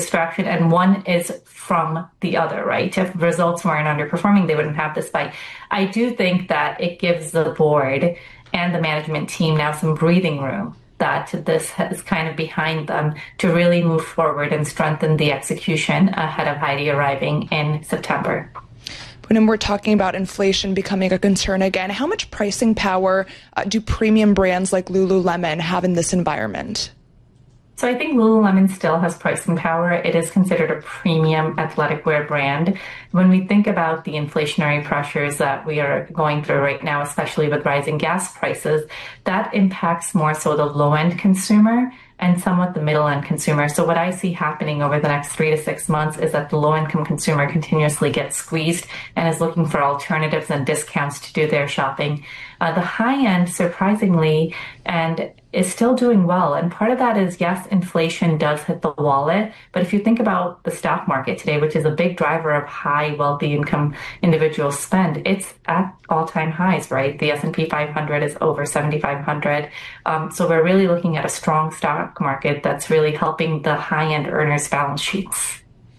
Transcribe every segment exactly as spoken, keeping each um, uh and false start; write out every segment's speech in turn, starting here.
distraction, and one is from the other, right? If results weren't underperforming, they wouldn't have this fight. I do think that it gives the board and the management team now some breathing room, that this is kind of behind them to really move forward and strengthen the execution ahead of Heidi arriving in September. Poonam, we're talking about inflation becoming a concern again. How much pricing power uh, do premium brands like Lululemon have in this environment? So I think Lululemon still has pricing power. It is considered a premium athletic wear brand. When we think about the inflationary pressures that we are going through right now, especially with rising gas prices, that impacts more so the low-end consumer and somewhat the middle-end consumer. So what I see happening over the next three to six months is that the low-income consumer continuously gets squeezed and is looking for alternatives and discounts to do their shopping. Uh, the high-end, surprisingly, and is still doing well. And part of that is, yes, inflation does hit the wallet. But if you think about the stock market today, which is a big driver of high wealthy income individual spend, it's at all-time highs, right? The S and P five hundred is over seventy-five hundred. Um, so we're really looking at a strong stock market that's really helping the high-end earners' balance sheets.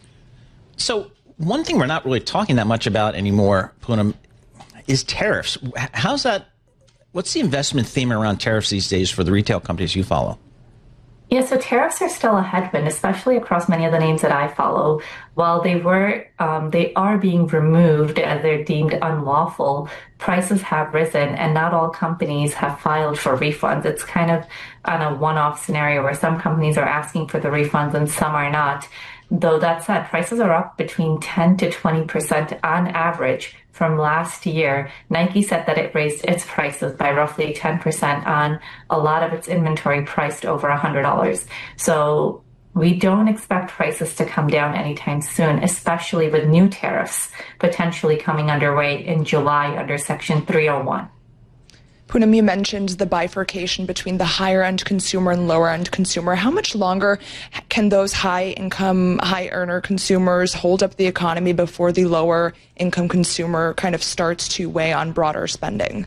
So one thing we're not really talking that much about anymore, Poonam, is tariffs. How's that? What's the investment theme around tariffs these days for the retail companies you follow? Yeah, so tariffs are still a headwind, especially across many of the names that I follow. While they were, um, they are being removed as they're deemed unlawful, prices have risen, and not all companies have filed for refunds. It's kind of on a one-off scenario where some companies are asking for the refunds and some are not. Though that said, prices are up between ten to twenty percent on average from last year. Nike said that it raised its prices by roughly ten percent on a lot of its inventory priced over one hundred dollars. So we don't expect prices to come down anytime soon, especially with new tariffs potentially coming underway in July under Section three oh one. Poonam, you mentioned the bifurcation between the higher-end consumer and lower-end consumer. How much longer can those high-income, high-earner consumers hold up the economy before the lower-income consumer kind of starts to weigh on broader spending?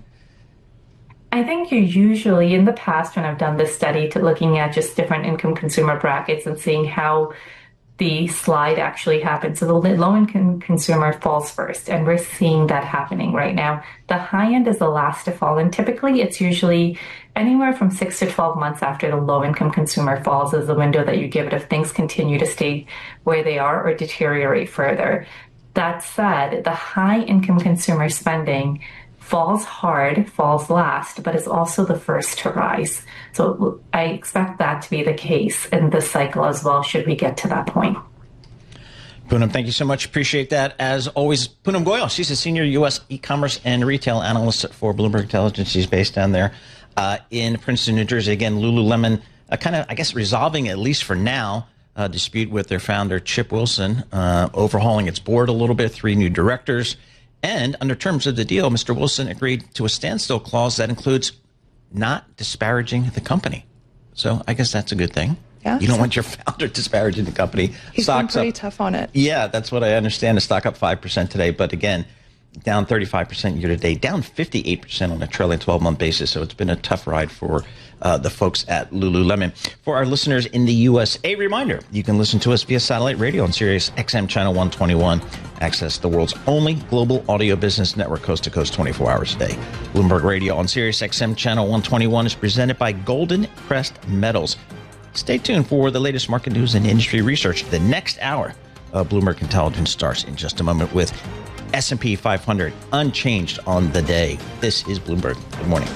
I think you usually, in the past, when I've done this study to looking at just different income consumer brackets and seeing how the slide actually happens. So the low-income consumer falls first, and we're seeing that happening right now. The high end is the last to fall, and typically it's usually anywhere from six to twelve months after the low-income consumer falls is the window that you give it if things continue to stay where they are or deteriorate further. That said, the high-income consumer spending falls hard, falls last, but is also the first to rise. So I expect that to be the case in this cycle as well, should we get to that point. Poonam, thank you so much. Appreciate that. As always, Poonam Goyal, she's a senior U S e-commerce and retail analyst for Bloomberg Intelligence. She's based down there uh, in Princeton, New Jersey. Again, Lululemon uh, kind of, I guess, resolving, at least for now, a dispute with their founder, Chip Wilson, uh, overhauling its board a little bit, three new directors. And under terms of the deal, Mister Wilson agreed to a standstill clause that includes not disparaging the company. So I guess that's a good thing. Yeah, you don't so want your founder disparaging the company. He's been pretty up, tough on it. Yeah, that's what I understand. The stock up five percent today. But again, down thirty-five percent year to date, down fifty-eight percent on a trailing twelve-month basis. So it's been a tough ride for uh, the folks at Lululemon. For our listeners in the U S, a reminder, you can listen to us via satellite radio on Sirius X M Channel one twenty-one. Access the world's only global audio business network, coast to coast, twenty-four hours a day. Bloomberg Radio on Sirius X M Channel one twenty-one is presented by Golden Crest Metals. Stay tuned for the latest market news and industry research. The next hour of Bloomberg Intelligence starts in just a moment with S and P five hundred unchanged on the day. This is Bloomberg. Good morning.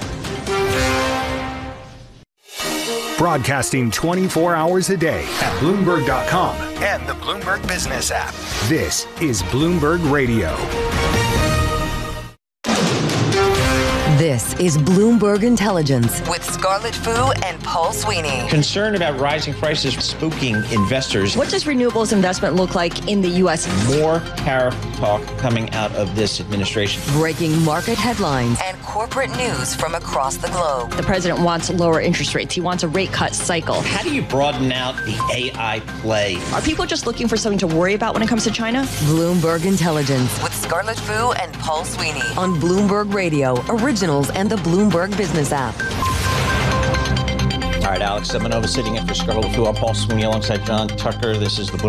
Broadcasting twenty-four hours a day at Bloomberg dot com and the Bloomberg Business app. This is Bloomberg Radio. This is Bloomberg Intelligence with Scarlett Fu and Paul Sweeney. Concern about rising prices spooking investors. What does renewables investment look like in the U S? More tariff talk coming out of this administration. Breaking market headlines and corporate news from across the globe. The president wants lower interest rates. He wants a rate cut cycle. How do you broaden out the A I play? Are people just looking for something to worry about when it comes to China? Bloomberg Intelligence with Scarlett Fu and Paul Sweeney on Bloomberg Radio, originals and the Bloomberg Business app. All right, Alex Semenova sitting in for Scarlett Fu. I'm Paul Sweeney alongside John Tucker. This is the